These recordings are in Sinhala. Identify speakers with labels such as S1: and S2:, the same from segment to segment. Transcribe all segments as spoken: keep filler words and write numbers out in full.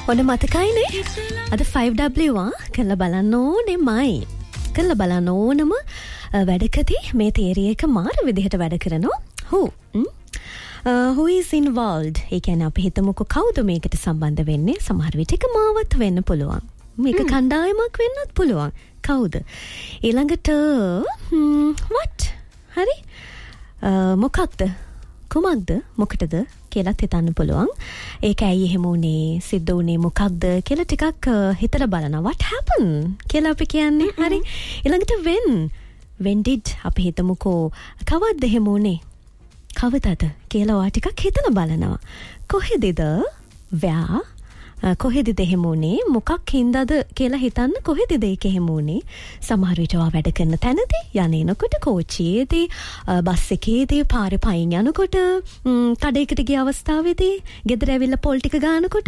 S1: ඔන්න මතකයිනේ අද ෆයිව් ඩබ්ලිව් ආ කළා බලන්න ඕනෙමයි. කළා බලන්න ඕනම වැඩකදී මේ තියරි එක මාර විදිහට වැඩ කරනවා. who uh, who is involved? ඒ කියන්නේ අපි හිතමුකෝ කවුද මේකට සම්බන්ධ වෙන්නේ? සමහර විට එක මාවත් වෙන්න පුළුවන්. මේක කණ්ඩායමක් වෙන්නත් පුළුවන්. කවුද? ඊළඟට what? හරි? මොකක්ද? කුමක්ද? මොකටද කියලා හිතන්න පුළුවන්. ඒක ඇයි එහෙම උනේ? සිද්ධ උනේ මොකක්ද කියලා ටිකක් හිතලා බලනවා. What happened? කියලා අපි කියන්නේ. හරි? ඊළඟට when? When did? අපි හිතමුකෝ කවද්ද එහෙම උනේ? කවදද කියලා ඔයා ටිකක් හිතලා බලනවා. කොහෙදද? where? කොහෙදද එහෙම උනේ? මොකක් හින්දාද කියලා හිතන්න. කොහෙදද ඒක එහෙම උනේ? සමහර විට ඔයා වැඩ කරන තැනදී යන්නේනකොට කෝච්චියේදී බස් එකේදී පාරේ පයින් යනකොට කඩේකට ගිය අවස්ථාවේදී ගෙදර ඇවිල්ලා පොල් ටික ගන්නකොට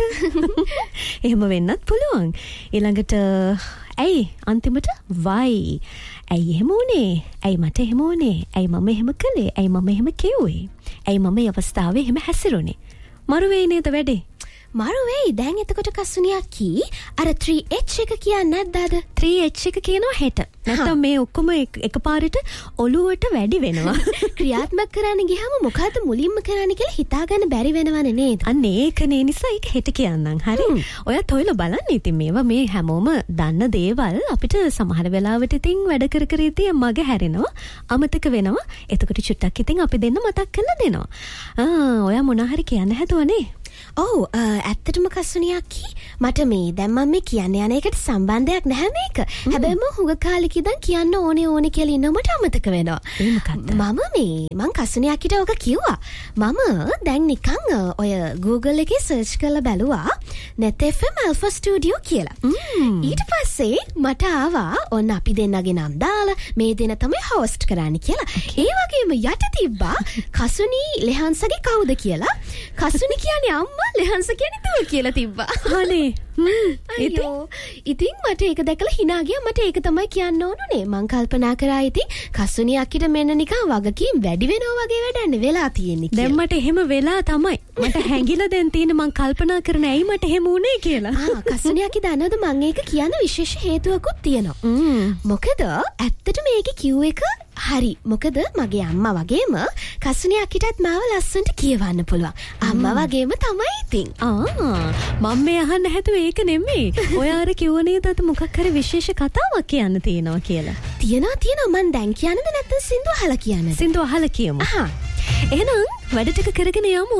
S1: එහෙම වෙන්නත් පුළුවන්. ඊළඟට ඇයි අන්තිමට why? ඇයි එහෙම උනේ? ඇයි මට එහෙම උනේ? ඇයි මම එහෙම කළේ? ඇයි මම එහෙම කිව්වේ? ඇයි මම මේ අවස්ථාවේ එහෙම හැසිරුනේ? මරු වෙයි නේද වැඩේ?
S2: මරු වෙයි. දැන් එතකොට කස්සුනියා කී අර three H එක කියන්නේ නැද්ද?
S1: three H එක කියනවා හෙට. නැත්නම් මේ ඔක්කොම එකපාරට ඔලුවට වැඩි වෙනවා.
S2: ක්‍රියාත්මක කරන්න ගියාම මොකද්ද මුලින්ම කරන්න කියලා හිතාගන්න බැරි වෙනවනේ නේද?
S1: අන්න ඒකනේ නිසා ඒක හෙට කියන්නම්. හරි. ඔයත් ඔයලා බලන්න ඉතින් මේවා මේ හැමෝම දන්න දේවල් අපිට සමහර වෙලාවට ඉතින් වැඩ කර කර ඉතින් මග හැරෙනවා. අමතක වෙනවා. එතකොට චුට්ටක් ඉතින් අපි දෙන්න මතක් කරලා දෙනවා. ආ ඔයා මොනා හරි කියන්න හැදුවනේ.
S2: ඔව් ඇත්තටම කස්සුනියක්කි මට මේ දැන් මම මේ කියන්න යන එකට සම්බන්ධයක් නැහැ මේක. හැබැයි මම හුඟ කාලෙක ඉඳන් කියන්න ඕනේ ඕනේ කියලා ඉන්නව මට අමතක වෙනවා.
S1: ඒ මොකද්ද?
S2: මම මේ මං කස්සුනියක්කිට ඔක කිව්වා. මම දැන් නිකන් ඔය Google එකේ සර්ච් කරලා බැලුවා net F M Alpha Studio කියලා. ඊට පස්සේ මට ආවා ඔන්න අපි දෙන්නගේ නම් දාලා මේ දෙන තමයි හොස්ට් කරන්න කියලා. ඒ වගේම යට තිබ්බා කසුනි ලෙහන්සගේ කවුද කියලා. කසුනි කියන්නේ අම්මා ලෙහන්ස කියන්නේ දුව කියලා තිබ්බා.
S1: අනේ
S2: අයියෝ ඉතින් මට ඒක දැකලා hina ගියා. මට ඒක තමයි කියන්න ඕනුනේ. මං කල්පනා කරා ඉතින් කස්සුනි අක්කිට මෙන්න නිකන් වගකීම් වැඩි වෙනවා වගේ වැඩන්නේ වෙලා තියෙන්නේ කියලා.
S1: දැන් මට එහෙම වෙලා තමයි. මට හැංගිලා දැන් තියෙන මං කල්පනා කරන ඇයි මට එහෙම උනේ කියලා.
S2: ආ කස්සුනි අක්කි දන්නවද මං ඒක කියන විශේෂ හේතුවකුත් තියෙනවා. මොකද ඇත්තට මේක කිව් එක හරි. මොකද මගේ අම්මා වගේම කස්සුනි අක්කිටත් මාව ලස්සනට කියවන්න පුළුවන්. අම්මා වගේම තමයි ඉතින්.
S1: ආ මම මේ අහන්න හැදුවේ ඒක නෙමෙයි. ඔය අර කිව්ව නේද අත මොකක් හරි විශේෂ කතාවක් කියන්න තියෙනවා කියලා.
S2: තියනවා තියනවා. මං දැන් කියන්නද නැත්නම් සින්දු අහලා කියන්නද?
S1: සින්දු අහලා කියමු. අහා. එහෙනම් වැඩ ටික කරගෙන යමු.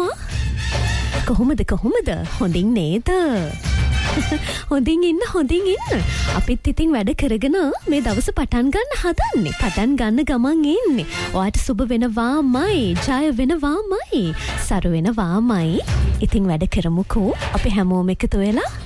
S1: කොහොමද කොහොමද? හොඳින් නේද? හොඳින් ඉන්න හොඳින් ඉන්න. අපිත් ඉතින් වැඩ කරගෙන මේ දවස පටන් ගන්න හදන්නේ. පටන් ගන්න ගමන් ඉන්නේ. ඔයාට සුබ වෙනවාමයි, ජය වෙනවාමයි, සරු වෙනවාමයි. ඉතින් වැඩ කරමුකෝ. අපි හැමෝම එකතු වෙලා